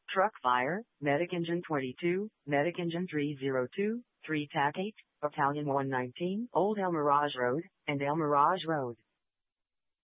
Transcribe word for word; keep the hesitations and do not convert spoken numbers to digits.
Truck fire, Medic Engine twenty-two, Medic Engine three oh two, three T A C eight, Battalion one nineteen, Old El Mirage Road, and El Mirage Road.